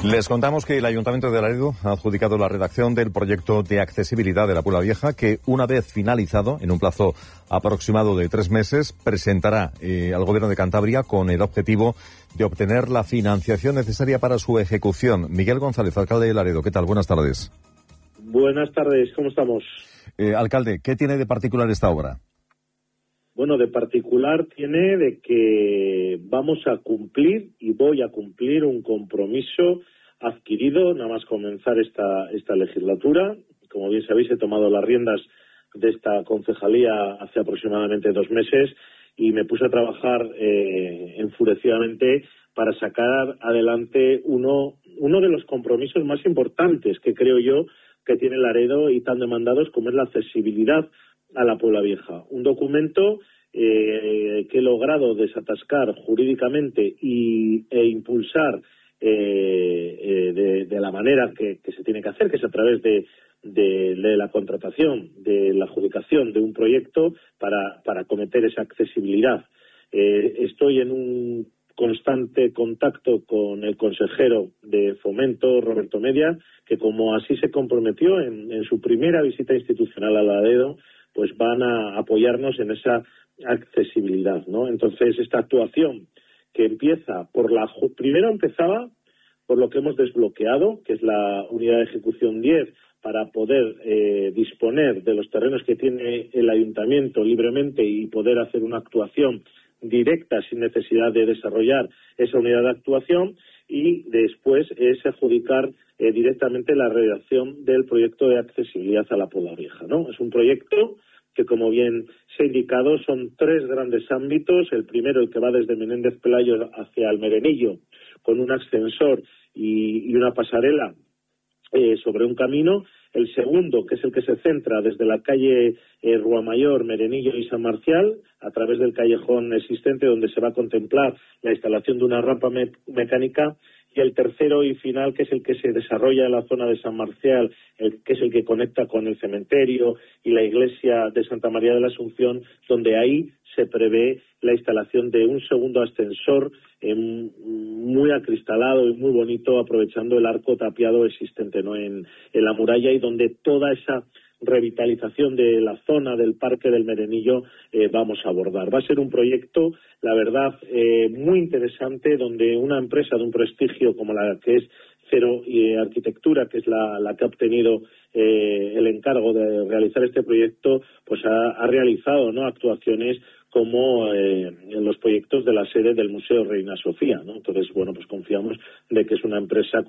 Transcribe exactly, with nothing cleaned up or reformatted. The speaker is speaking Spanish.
Les contamos que el Ayuntamiento de Laredo ha adjudicado la redacción del proyecto de accesibilidad de la Puebla Vieja, que una vez finalizado, en un plazo aproximado de tres meses, presentará eh, al Gobierno de Cantabria con el objetivo de obtener la financiación necesaria para su ejecución. Miguel González, alcalde de Laredo, ¿qué tal? Buenas tardes. Buenas tardes, ¿cómo estamos? Eh, alcalde, ¿qué tiene de particular esta obra? Bueno, de particular tiene de que vamos a cumplir y voy a cumplir un compromiso adquirido nada más comenzar esta esta legislatura. Como bien sabéis, he tomado las riendas de esta concejalía hace aproximadamente dos meses y me puse a trabajar eh, enfurecidamente para sacar adelante uno uno de los compromisos más importantes que creo yo que tiene Laredo y tan demandados como es la accesibilidad a la Puebla Vieja. Un documento eh, que he logrado desatascar jurídicamente y, e impulsar eh, eh, de, de la manera que, que se tiene que hacer, que es a través de, de, de la contratación, de la adjudicación de un proyecto para, para acometer esa accesibilidad. Eh, estoy en un constante contacto con el consejero de Fomento, Roberto Media, que como así se comprometió en, en su primera visita institucional a Laredo, pues van a apoyarnos en esa accesibilidad, ¿no? Entonces, esta actuación que empieza por la... Primero empezaba por lo que hemos desbloqueado, que es la unidad de ejecución diez, para poder eh, disponer de los terrenos que tiene el ayuntamiento libremente y poder hacer una actuación directa sin necesidad de desarrollar esa unidad de actuación, y después es adjudicar eh, directamente la redacción del proyecto de accesibilidad a la Puebla Vieja, ¿no? Es un proyecto que, como bien se ha indicado, son tres grandes ámbitos. El primero, el que va desde Menéndez Pelayo hacia el Merenillo, con un ascensor y, y una pasarela eh, sobre un camino. El segundo, que es el que se centra desde la calle eh, Ruamayor, Merenillo y San Marcial, a través del callejón existente, donde se va a contemplar la instalación de una rampa me mecánica. Y el tercero y final, que es el que se desarrolla en la zona de San Marcial, el, que es el que conecta con el cementerio y la iglesia de Santa María de la Asunción, donde ahí se prevé la instalación de un segundo ascensor eh, muy acristalado y muy bonito, aprovechando el arco tapiado existente, ¿no?, en, en la muralla, y donde toda esa revitalización de la zona del Parque del Merenillo eh, vamos a abordar. Va a ser un proyecto, la verdad, eh, muy interesante, donde una empresa de un prestigio como la que es Cero eh, Arquitectura, que es la, la que ha obtenido eh, el encargo de realizar este proyecto, pues ha, ha realizado, ¿no?, actuaciones como eh, en los proyectos de la sede del Museo Reina Sofía, ¿no? Entonces, bueno, pues confiamos de que es una empresa